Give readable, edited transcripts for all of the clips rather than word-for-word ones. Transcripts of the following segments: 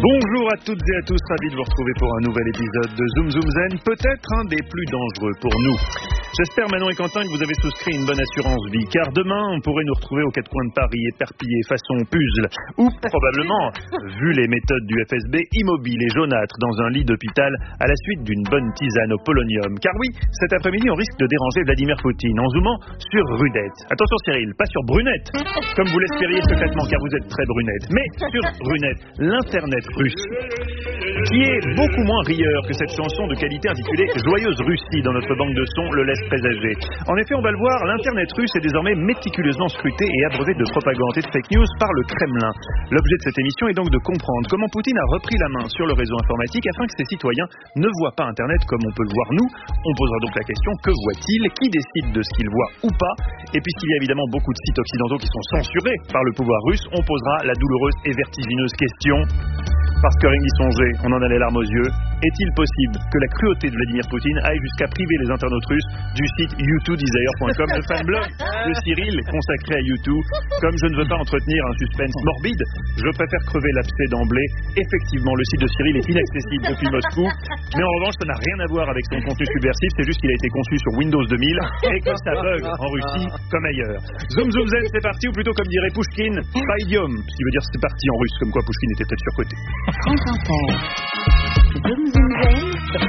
Bonjour à toutes et à tous, ravi de vous retrouver pour un nouvel épisode de Zoom Zoom Zen, peut-être un des plus dangereux pour nous. J'espère, Manon et Quentin, que vous avez souscrit une bonne assurance vie, car demain, on pourrait nous retrouver aux quatre coins de Paris, éparpillés façon puzzle, ou probablement, vu les méthodes du FSB, immobiles et jaunâtres dans un lit d'hôpital à la suite d'une bonne tisane au polonium. Car oui, cet après-midi, on risque de déranger Vladimir Poutine en zoomant sur Rudette. Attention Cyril, pas sur Brunette, comme vous l'espériez secrètement, car vous êtes très brunette, mais sur Brunette, l'internet russe, qui est beaucoup moins rieur que cette chanson de qualité intitulée Joyeuse Russie dans notre banque de sons le laisse présager. En effet, on va le voir, l'internet russe est désormais méticuleusement scruté et abreuvé de propagande et de fake news par le Kremlin. L'objet de cette émission est donc de comprendre comment Poutine a repris la main sur le réseau informatique afin que ses citoyens ne voient pas Internet comme on peut le voir nous. On posera donc la question, que voit-il? Qui décide de ce qu'il voit ou pas? Et puisqu'il y a évidemment beaucoup de sites occidentaux qui sont censurés par le pouvoir russe, on posera la douloureuse et vertigineuse question. Parce que rien d'y songer, on en a les larmes aux yeux. Est-il possible que la cruauté de Vladimir Poutine aille jusqu'à priver les internautes russes du site youtube.com, le fanblog de Cyril consacré à YouTube? Comme je ne veux pas entretenir un suspense morbide, je préfère crever l'abcès d'emblée. Effectivement, le site de Cyril est inaccessible depuis Moscou, mais en revanche, ça n'a rien à voir avec son contenu subversif, c'est juste qu'il a été conçu sur Windows 2000 et que ça bug en Russie comme ailleurs. Zoom Zoom Zen, c'est parti, ou plutôt comme dirait Pushkin, pas idiome, ce qui veut dire c'est parti en russe, comme quoi Pushkin était peut-être surcoté. France Inter. Zoom Zoom Zen.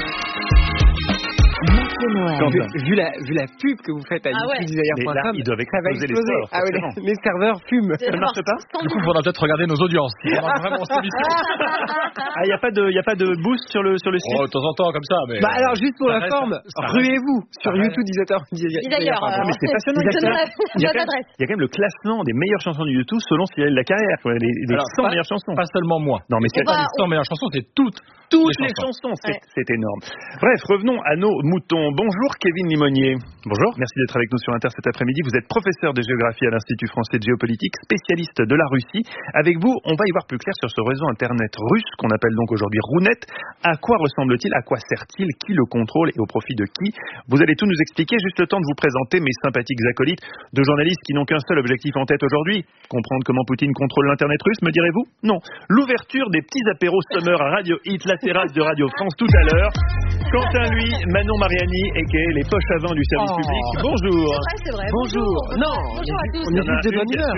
Vu la pub que vous faites à youtube.com, ils doivent exploser les stores. Ah oui, les serveurs fument. Ça ne marche pas? Du coup, il faudra peut-être regarder nos audiences. Vraiment il n'y a pas de boost sur le site? De temps en temps, comme ça. Mais alors, juste pour la forme, ruez-vous sur YouTube D'ailleurs, mais c'est passionnant. Il y a quand même le classement des meilleures chansons de YouTube selon Cyril Lacarrière. Les 100 meilleures chansons. Pas seulement moi. Non, mais c'est pas les 100 meilleures chansons, c'est toutes les chansons. C'est énorme. Bref, revenons à nos moutons. Bonjour Kevin Limonier. Bonjour. Merci d'être avec nous sur Inter cet après-midi. Vous êtes professeur de géographie à l'Institut français de géopolitique, spécialiste de la Russie. Avec vous, on va y voir plus clair sur ce réseau internet russe qu'on appelle donc aujourd'hui Runet. À quoi ressemble-t-il? À quoi sert-il? Qui le contrôle et au profit de qui? Vous allez tout nous expliquer. Juste le temps de vous présenter mes sympathiques acolytes de journalistes qui n'ont qu'un seul objectif en tête aujourd'hui. Comprendre comment Poutine contrôle l'internet russe, me direz-vous? Non. L'ouverture des petits apéros summer à Radio Hit, la terrasse de Radio France tout à l'heure. Quant à lui, Manon Mariani, a.k.a. les poches à vin du service public. Bonjour. C'est vrai. Bonjour. Non. Bonjour à tous. On est juste de bonne humeur.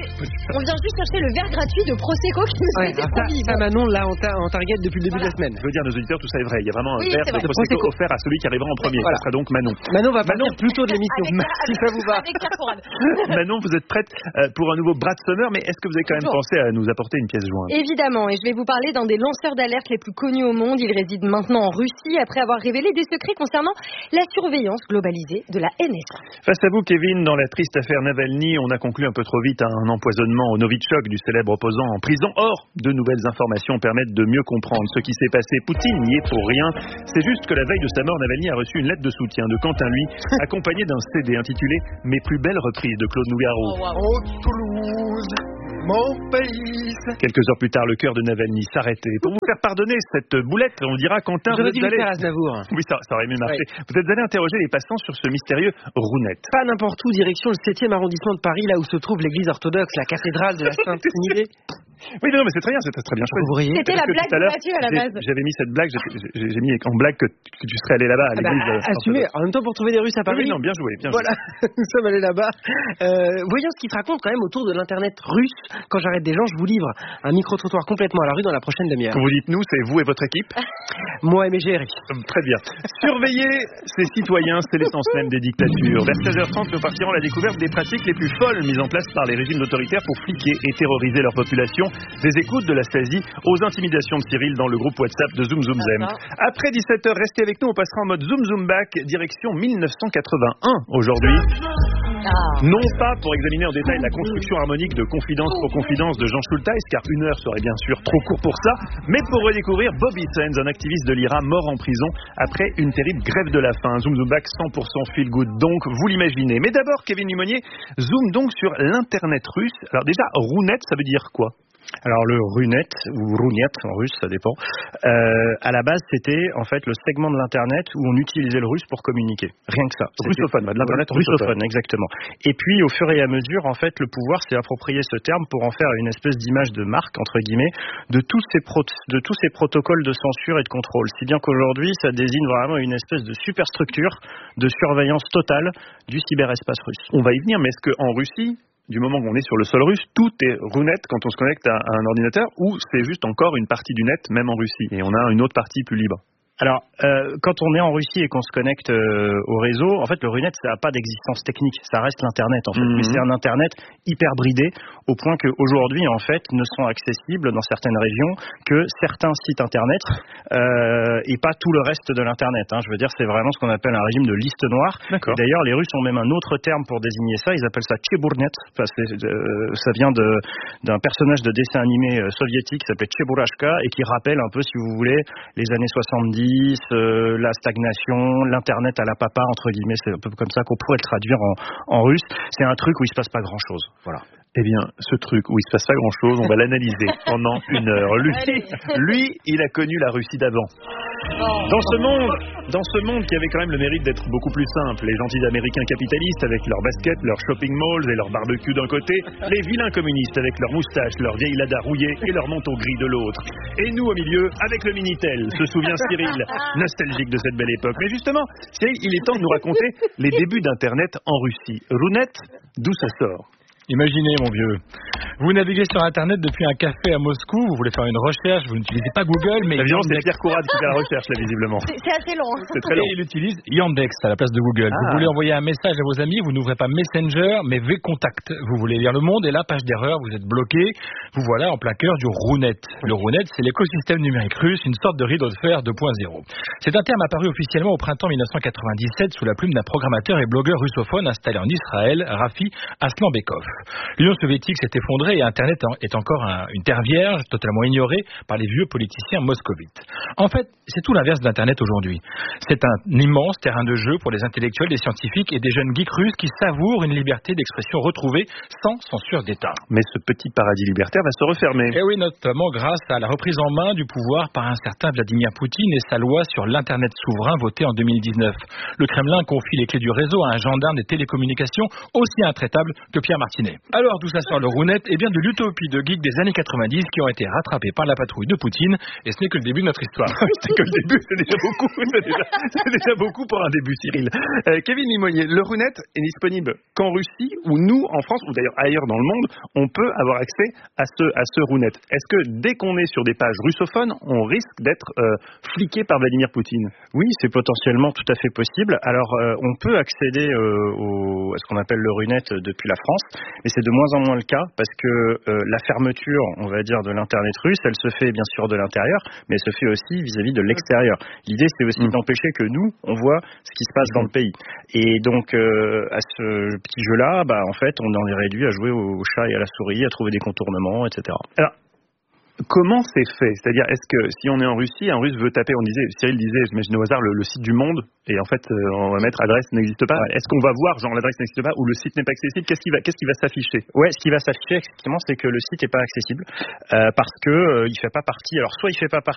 On vient juste chercher le verre gratuit de Prosecco qui nous a été promis. Ça, Manon, là, on target depuis le début de la semaine. Je veux dire, nos auditeurs, tout ça est vrai. Il y a vraiment un Oui, verre c'est de vrai. Prosecco offert à celui qui arrivera en premier. Voilà. Ça sera donc Manon. Manon va partir plus tôt de l'émission, si ça vous va. Avec Pierre Corrade. Manon, vous êtes prête pour un nouveau Brat Summer, mais est-ce que vous avez quand même pensé à nous apporter une pièce jointe? Évidemment, et je vais vous parler d'un des lanceurs d'alerte les plus connus au monde. Il réside maintenant en Russie après avoir révélé des secrets concernant la surveillance globalisée de la NSA. Face à vous, Kevin, dans la triste affaire Navalny, on a conclu un peu trop vite à un empoisonnement au Novichok du célèbre opposant en prison. Or, de nouvelles informations permettent de mieux comprendre ce qui s'est passé. Poutine n'y est pour rien. C'est juste que la veille de sa mort, Navalny a reçu une lettre de soutien de Quentin Lui, accompagnée d'un CD intitulé « Mes plus belles reprises » de Claude Nougaro. Oh, Toulouse, mon pays. Quelques heures plus tard, le cœur de Navalny s'arrêtait. Pour vous faire pardonner cette boulette, on dira Quentin, J'aurais vous dû êtes le allé... faire à Aznavour. Oui, ça aurait mieux marché. Oui. Vous êtes allé interroger les passants sur ce mystérieux Runet. Pas n'importe où, direction le 7e arrondissement de Paris, là où se trouve l'église orthodoxe, la cathédrale de la Sainte Trinité. Oui, non, mais c'est très bien, c'est très bien choisi. Vous riez? C'était la Parce que blague tout à de l'heure, Mathieu à la base. J'avais mis cette blague, j'ai mis en blague que tu serais allé là-bas à l'église. Assumez, en même temps pour trouver des Russes à Paris. Oui, non, bien joué, bien Voilà, nous sommes allés là-bas. Voyons ce qui se raconte quand même autour de l'internet russe. Quand j'arrête des gens, je vous livre un micro-trottoir complètement à la rue dans la prochaine demi-heure. Quand vous dites nous, c'est vous et votre équipe? Moi et mes GRI. Très bien. Surveiller ses citoyens, c'est l'essence même des dictatures. Vers 16h30, nous partirons à la découverte des pratiques les plus folles mises en place par les régimes autoritaires pour fliquer et terroriser leur population. Des écoutes de la Stasi aux intimidations de Cyril dans le groupe WhatsApp de Zoom Zoom Zen. Après 17h, restez avec nous, on passera en mode Zoom Zoom Back, direction 1981 aujourd'hui. Non pas pour examiner en détail la construction harmonique de Confidence pour Confidence de Jean Schulteis, car une heure serait bien sûr trop court pour ça, mais pour redécouvrir Bobby Sands, un activiste de l'IRA mort en prison après une terrible grève de la faim. Zoom Zoom Back 100% feel good, donc vous l'imaginez. Mais d'abord, Kevin Limonier, zoom donc sur l'internet russe. Alors déjà, Runet, ça veut dire quoi? Alors le Runet, ou Runet en russe, ça dépend, à la base c'était en fait le segment de l'internet où on utilisait le russe pour communiquer. Rien que ça. Russophone, de l'internet russophone, exactement. Et puis au fur et à mesure, en fait, le pouvoir s'est approprié ce terme pour en faire une espèce d'image de marque, entre guillemets, de tous ces protocoles de censure et de contrôle. Si bien qu'aujourd'hui, ça désigne vraiment une espèce de superstructure de surveillance totale du cyberespace russe. On va y venir, mais est-ce qu'en Russie, du moment qu'on est sur le sol russe, tout est Runet quand on se connecte à un ordinateur, ou c'est juste encore une partie du net, même en Russie, et on a une autre partie plus libre? Alors, quand on est en Russie et qu'on se connecte au réseau, en fait, le Runet, ça n'a pas d'existence technique. Ça reste l'Internet, en fait. Mais c'est un Internet hyper bridé, au point qu'aujourd'hui, en fait, ne sont accessibles dans certaines régions que certains sites Internet et pas tout le reste de l'Internet. Je veux dire, c'est vraiment ce qu'on appelle un régime de liste noire. Et d'ailleurs, les Russes ont même un autre terme pour désigner ça. Ils appellent ça Cheburnet. Ça vient d'un personnage de dessin animé soviétique qui s'appelait Cheburashka et qui rappelle un peu, si vous voulez, les années 70, la stagnation, l'internet à la papa, entre guillemets, c'est un peu comme ça qu'on pourrait le traduire en russe. C'est un truc où il se passe pas grand chose. Voilà. Eh bien, ce truc où il se passe pas grand chose, on va l'analyser pendant une heure. Lui, il a connu la Russie d'avant. Dans ce monde qui avait quand même le mérite d'être beaucoup plus simple, les gentils américains capitalistes avec leurs baskets, leurs shopping malls et leurs barbecues d'un côté, les vilains communistes avec leurs moustaches, leurs vieilles ladas rouillées et leurs manteaux gris de l'autre. Et nous au milieu avec le Minitel, se souvient Cyril, nostalgique de cette belle époque. Mais justement, Cyril, il est temps de nous raconter les débuts d'Internet en Russie. Runet, d'où ça sort? Imaginez, mon vieux, vous naviguez sur Internet depuis un café à Moscou, vous voulez faire une recherche, vous n'utilisez pas Google, mais... Évidemment, c'est Pierre Courade qui fait la recherche, là, visiblement. C'est assez long. C'est très long. Et il utilise Yandex à la place de Google. Vous voulez envoyer un message à vos amis, vous n'ouvrez pas Messenger, mais V-Contact. Vous voulez lire Le Monde, et là, page d'erreur, vous êtes bloqué. Vous voilà en plein cœur du Runet. Le Runet, c'est l'écosystème numérique russe, une sorte de rideau de fer 2.0. C'est un terme apparu officiellement au printemps 1997 sous la plume d'un programmateur et blogueur russophone installé en Israël, Rafi Aslanbekov. L'Union soviétique s'est effondrée et Internet est encore une terre vierge, totalement ignorée par les vieux politiciens moscovites. En fait, c'est tout l'inverse d'Internet aujourd'hui. C'est un immense terrain de jeu pour les intellectuels, les scientifiques et des jeunes geeks russes qui savourent une liberté d'expression retrouvée sans censure d'État. Mais ce petit paradis libertaire va se refermer. Et oui, notamment grâce à la reprise en main du pouvoir par un certain Vladimir Poutine et sa loi sur l'Internet souverain votée en 2019. Le Kremlin confie les clés du réseau à un gendarme des télécommunications aussi intraitable que Pierre Martinet. Alors, d'où ça sort le Runet? Eh bien, de l'utopie de geeks des années 90 qui ont été rattrapés par la patrouille de Poutine, et ce n'est que le début de notre histoire. C'est que le début, c'est déjà beaucoup. C'est déjà beaucoup pour un début, Cyril. Kevin Limonier, le Runet est disponible qu'en Russie, ou nous, en France, ou d'ailleurs ailleurs dans le monde, on peut avoir accès à ce Runet. Est-ce que dès qu'on est sur des pages russophones, on risque d'être fliqué par Vladimir Poutine? Oui, c'est potentiellement tout à fait possible. Alors, on peut accéder à ce qu'on appelle le Runet depuis la France, mais c'est de moins en moins le cas parce que la fermeture, on va dire, de l'Internet russe, elle se fait bien sûr de l'intérieur, mais elle se fait aussi vis-à-vis de l'extérieur. L'idée, c'est aussi d'empêcher que nous, on voit ce qui se passe dans le pays. Et donc, à ce petit jeu-là, en fait, on en est réduit à jouer au chat et à la souris, à trouver des contournements, etc. Alors, comment c'est fait? C'est-à-dire, est-ce que si on est en Russie, un Russe veut taper, Cyril disait, j'imagine au hasard, le site du Monde, et en fait, on va mettre adresse n'existe pas. Ouais. Est-ce qu'on va voir, genre, l'adresse n'existe pas, ou le site n'est pas accessible? Qu'est-ce qui va s'afficher? Ouais, ce qui va s'afficher, effectivement, c'est que le site n'est pas accessible, parce que il fait pas partie. Alors, soit il fait pas partie